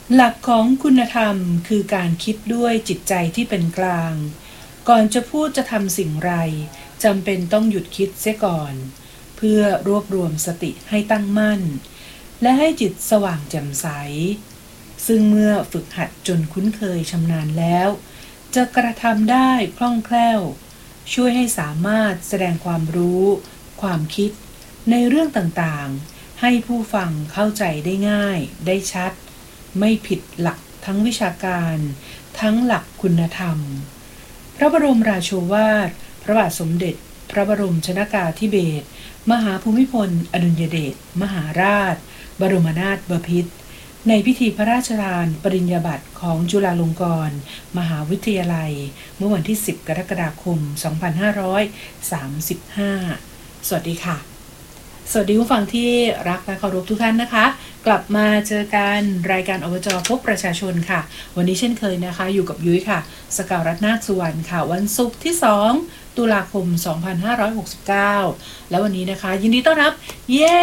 หลักของคุณธรรมคือการคิดด้วยจิตใจที่เป็นกลางก่อนจะพูดจะทำสิ่งไรจำเป็นต้องหยุดคิดเสียก่อนเพื่อรวบรวมสติให้ตั้งมั่นและให้จิตสว่างแจ่มใสซึ่งเมื่อฝึกหัดจนคุ้นเคยชำนาญแล้วจะกระทำได้คล่องแคล่วช่วยให้สามารถแสดงความรู้ความคิดในเรื่องต่างๆให้ผู้ฟังเข้าใจได้ง่ายได้ชัดไม่ผิดหลักทั้งวิชาการทั้งหลักคุณธรรมพระบรมราโชวาทพระบาทสมเด็จพระบรมชนกาธิเบศรมหาภูมิพลอดุลยเดชมหาราชบรมนาถบพิตรในพิธีพระราชทานปริญญาบัตรของจุฬาลงกรณ์มหาวิทยาลัยเมื่อวันที่10กรกฎาคม2535สวัสดีค่ะสวัสดีผู้ฟังที่รักและเคารพทุกท่านนะคะกลับมาเจอกันรายการอบจ.พบประชาชนค่ะวันนี้เช่นเคยนะคะอยู่กับยุ้ยค่ะสกาวรัตน์นาคสุวรรณค่ะวันศุกร์ที่2ตุลาคม2569แล้ววันนี้นะคะยินดีต้อนรับเย้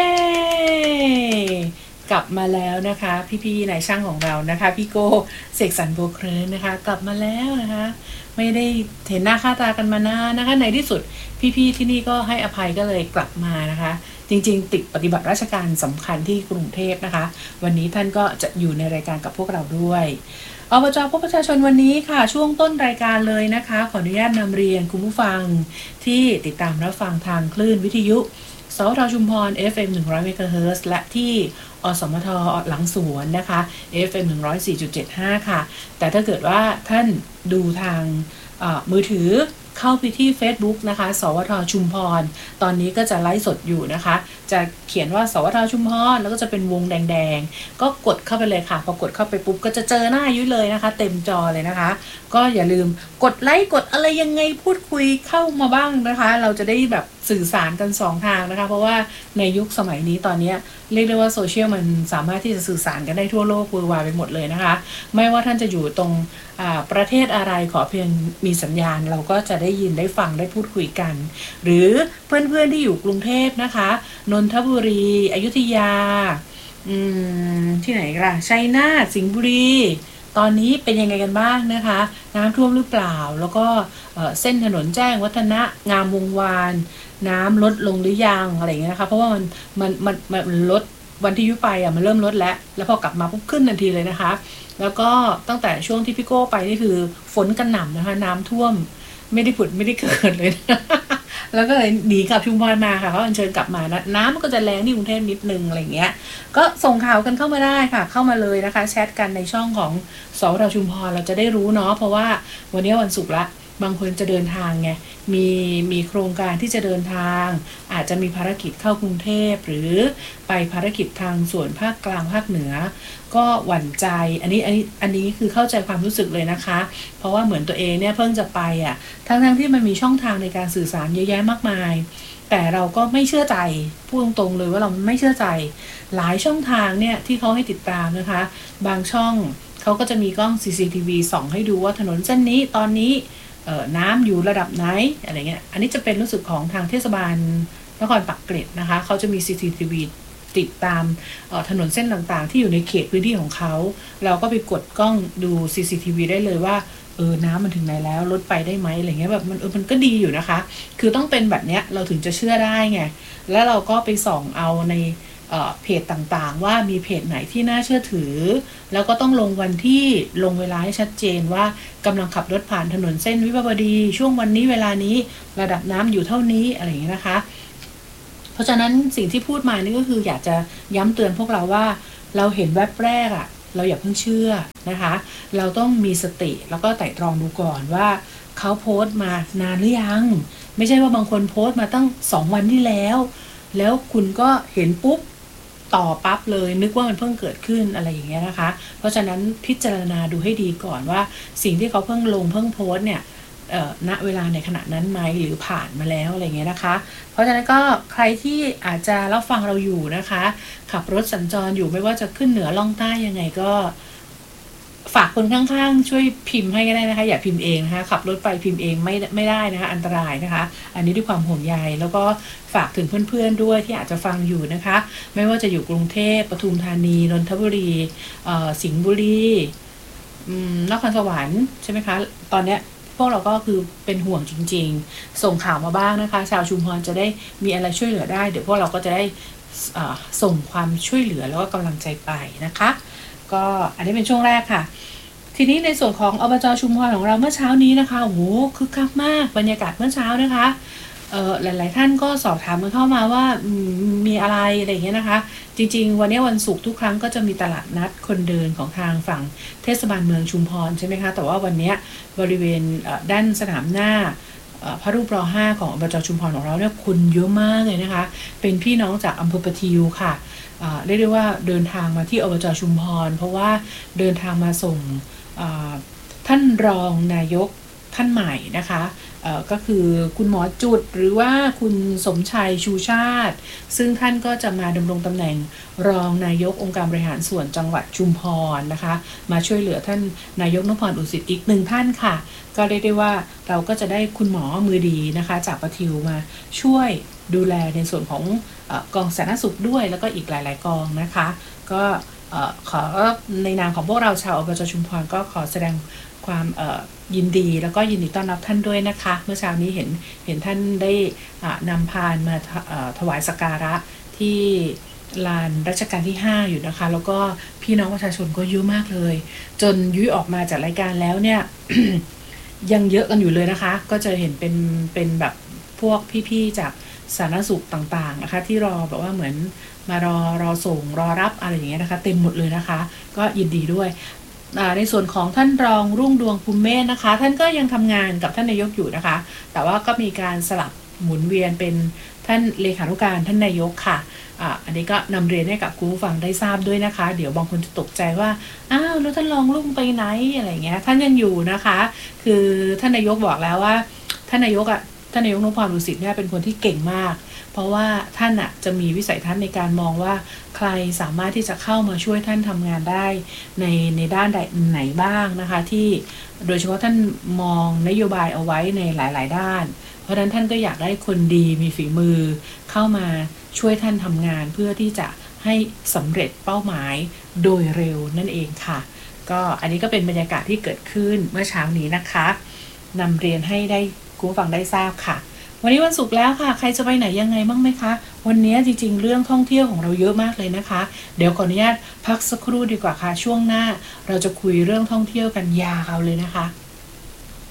กลับมาแล้วนะคะพี่ๆนายช่างของเรานะคะพี่โก้เสกสรรโบเครนนะคะกลับมาแล้วนะคะไม่ได้เห็นหน้าค่าตากันมานานนะคะในที่สุดพี่ๆที่นี่ก็ให้อภัยก็เลยกลับมานะคะจริงๆติดปฏิบัติราชการสำคัญที่กรุงเทพนะคะวันนี้ท่านก็จะอยู่ในรายการกับพวกเราด้วยอบจ.พบประชาชนวันนี้ค่ะช่วงต้นรายการเลยนะคะขออนุญาตนำเรียนคุณผู้ฟังที่ติดตามรับฟังทางคลื่นวิทยุสวทชุมพร FM 100 MHz และที่อสมทหลังสวนนะคะ FM 104.75 ค่ะแต่ถ้าเกิดว่าท่านดูทางมือถือเข้าไปที่ Facebook นะคะสวทชุมพรตอนนี้ก็จะไลฟ์สดอยู่นะคะจะเขียนว่าสวทชุมพรแล้วก็จะเป็นวงแดงๆก็กดเข้าไปเลยค่ะพอกดเข้าไปปุ๊บก็จะเจอหน้ายุ้ยเลยนะคะเต็มจอเลยนะคะก็อย่าลืมกดไลค์กดอะไรยังไงพูดคุยเข้ามาบ้างนะคะเราจะได้แบบสื่อสารกัน2ทางนะคะเพราะว่าในยุคสมัยนี้ตอนนี้เรียกได้ว่าโซเชียลมันสามารถที่จะสื่อสารกันได้ทั่วโลกเวอร์วายไปหมดเลยนะคะไม่ว่าท่านจะอยู่ตรงประเทศอะไรขอเพียงมีสัญญาณเราก็จะได้ยินได้ฟังได้พูดคุยกันหรือเพื่อนๆที่อยู่กรุงเทพนะคะนนทบุรีอยุธยาที่ไหนกันล่ะชัยนาทสิงห์บุรีตอนนี้เป็นยังไงกันบ้างนะคะน้ำท่วมหรือเปล่าแล้วก็เส้นถนนแจ้งวัฒนะงามวงวานน้ำลดลงหรือยังอะไรอย่างเงี้ยนะคะเพราะว่ามันลดวันที่ยุไปมันเริ่มลดแล้วพอกลับมาปุ๊บขึ้นทันทีเลยนะคะแล้วก็ตั้งแต่ช่วงที่พี่โก้ไปนี่คือฝนกระหน่ำนะคะน้ำท่วมไม่ได้ผุดไม่ได้เกิดเลยนะแล้วก็เลยหนีกลับชุมพรมาค่ะเขาอัญเชิญกลับมานะน้ำมันก็จะแรงที่กรุงเทพนิดนึงอะไรเงี้ยก็ส่งข่าวกันเข้ามาได้ค่ะเข้ามาเลยนะคะแชทกันในช่องของสวทชุมพรเราจะได้รู้เนาะเพราะว่าวันนี้วันศุกร์ละบางคนจะเดินทางไงมีโครงการที่จะเดินทางอาจจะมีภารกิจเข้ากรุงเทพหรือไปภารกิจทางส่วนภาคกลางภาคเหนือก็หวั่นใจอันนี้คือเข้าใจความรู้สึกเลยนะคะเพราะว่าเหมือนตัวเองเนี่ยเพิ่งจะไปทั้งที่มันมีช่องทางในการสื่อสารเยอะแยะมากมายแต่เราก็ไม่เชื่อใจพูดตรงๆเลยว่าเราไม่เชื่อใจหลายช่องทางเนี่ยที่เขาให้ติดตามนะคะบางช่องเขาก็จะมีกล้อง CCTV ส่องให้ดูว่าถนนเส้นนี้ตอนนี้น้ำอยู่ระดับไหนอะไรเงี้ยอันนี้จะเป็นรู้สึกของทางเทศบาลนครปักเกร็ดนะคะเขาจะมี CCTV ติดตามถนนเส้นต่างๆที่อยู่ในเขตพื้นที่ของเขาเราก็ไปกดกล้องดู CCTV ได้เลยว่าน้ำมันถึงไหนแล้วลดไปได้ไหมอะไรเงี้ยแบบมันก็ดีอยู่นะคะคือต้องเป็นแบบเนี้ยเราถึงจะเชื่อได้ไงแล้วเราก็ไปส่องเอาในเพจต่างๆว่ามีเพจไหนที่น่าเชื่อถือแล้วก็ต้องลงวันที่ลงเวลาให้ชัดเจนว่ากำลังขับรถผ่านถนนเส้นวิภาวดีช่วงวันนี้เวลานี้ระดับน้ำอยู่เท่านี้อะไรอย่างเงี้ยนะคะเพราะฉะนั้นสิ่งที่พูดมานี่ก็คืออยากจะย้ำเตือนพวกเราว่าเราเห็นแวบแรกเราอย่าเพิ่งเชื่อนะคะเราต้องมีสติแล้วก็ไตร่ตรองดูก่อนว่าเขาโพสต์มานานหรือยังไม่ใช่ว่าบางคนโพสต์มาตั้ง2วันที่แล้วคุณก็เห็นปุ๊บต่อปั๊บเลยนึกว่ามันเพิ่งเกิดขึ้นอะไรอย่างเงี้ยนะคะเพราะฉะนั้นพิจารณาดูให้ดีก่อนว่าสิ่งที่เขาเพิ่งโพสต์เนี่ยณเวลาในขณะนั้นไหมหรือผ่านมาแล้วอะไรเงี้ยนะคะเพราะฉะนั้นก็ใครที่อาจจะรับฟังเราอยู่นะคะขับรถสัญจรอยู่ไม่ว่าจะขึ้นเหนือล่องใต้ยังไงก็ฝากคนข้างๆช่วยพิมพ์ให้ก็ได้นะคะอย่าพิมพ์เองนะคะขับรถไปพิมพ์เองไม่ได้นะคะอันตรายนะคะอันนี้ด้วยความห่วงใยแล้วก็ฝากถึงเพื่อนๆด้วยที่อาจจะฟังอยู่นะคะไม่ว่าจะอยู่กรุงเทพปทุมธานีนนทบุรีสิงห์บุรีนครสวรรค์ใช่ไหมคะตอนเนี้ยพวกเราก็คือเป็นห่วงจริงๆส่งข่าวมาบ้างนะคะชาวชุมพรจะได้มีอะไรช่วยเหลือได้เดี๋ยวพวกเราก็จะได้ส่งความช่วยเหลือแล้วก็กำลังใจไปนะคะก็อันนี้เป็นช่วงแรกค่ะทีนี้ในส่วนของอบจ.ชุมพรของเราเมื่อเช้านี้นะคะโอ้โหคึกคักมากบรรยากาศเมื่อเช้านะคะหลายๆท่านก็สอบถามกันเข้ามาว่ามีอะไรอย่างเงี้ยนะคะจริงๆวันนี้วันศุกร์ทุกครั้งก็จะมีตลาดนัดคนเดินของทางฝั่งเทศบาลเมืองชุมพรใช่ไหมคะแต่ว่าวันนี้บริเวณด้านสนามหน้าพระรูปร.5 ของอบจ.ชุมพรของเราเนี่ยคนเยอะมากเลยนะคะเป็นพี่น้องจากอำเภอประทิวค่ะเรียกได้ว่าเดินทางมาที่อบจ.ชุมพรเพราะว่าเดินทางมาส่งท่านรองนายกท่านใหม่นะคะก็คือคุณหมอจุดหรือว่าคุณสมชัยชูชาติซึ่งท่านก็จะมาดำรงตำแหน่งรองนายกองค์การบริหารส่วนจังหวัดชุมพรนะคะมาช่วยเหลือท่านนายกนพพร อุสิตอีก1ท่านค่ะก็เรียกได้ว่าเราก็จะได้คุณหมอมือดีนะคะจากประทิวมาช่วยดูแลในส่วนของกองสาธารณสุขด้วยแล้วก็อีกหลายๆกองนะคะก็ขอในนามของพวกเราชาวอบจ.ชุมพรก็ขอแสดงความยินดีแล้วก็ยินดีต้อนรับท่านด้วยนะคะเมื่อเช้านี้เห็นท่านได้นำพานมาถวายสักการะที่ลานรัชกาลที่5อยู่นะคะแล้วก็พี่น้องประชาชนก็เยอะมากเลยจนยุ้ยออกมาจากรายการแล้วเนี่ย ยังเยอะกันอยู่เลยนะคะก็จะเห็นเป็นแบบพวกพี่ๆจากสาธารณสุขต่างๆนะคะที่รอแบบว่าเหมือนมารอส่งรอรับอะไรอย่างเงี้ยนะคะเต็มหมดเลยนะคะก็ยินดีด้วยในส่วนของท่านรองรุ่งดวงภูมิเมธนะคะท่านก็ยังทำงานกับท่านนายกอยู่นะคะแต่ว่าก็มีการสลับหมุนเวียนเป็นท่านเลขานุการท่านนายกค่ะอันนี้ก็นำเรียนให้กับคุณผู้ฟังได้ทราบด้วยนะคะเดี๋ยวบางคนจะตกใจว่าอ้าวแล้วท่านรองรุ่งไปไหนอะไรเงี้ยท่านยังอยู่นะคะคือท่านนายกบอกแล้วว่าท่านนายกนพพร อุสิตเนี่ยเป็นคนที่เก่งมากเพราะว่าท่านจะมีวิสัยทัศน์ในการมองว่าใครสามารถที่จะเข้ามาช่วยท่านทำงานได้ในด้านใดไหนบ้างนะคะที่โดยเฉพาะท่านมองนโยบายเอาไว้ในหลายๆด้านเพราะฉะนั้นท่านก็อยากได้คนดีมีฝีมือเข้ามาช่วยท่านทำงานเพื่อที่จะให้สำเร็จเป้าหมายโดยเร็วนั่นเองค่ะก็อันนี้ก็เป็นบรรยากาศที่เกิดขึ้นเมื่อเช้านี้นะคะนำเรียนให้ได้คุณผู้ฟังได้ทราบค่ะวันนี้วันศุกร์แล้วค่ะใครจะไปไหนยังไงบ้างไหมคะวันนี้จริงๆเรื่องท่องเที่ยวของเราเยอะมากเลยนะคะเดี๋ยวขออนุญาตพักสักครู่ดีกว่าค่ะช่วงหน้าเราจะคุยเรื่องท่องเที่ยวกันยาวเลยนะคะ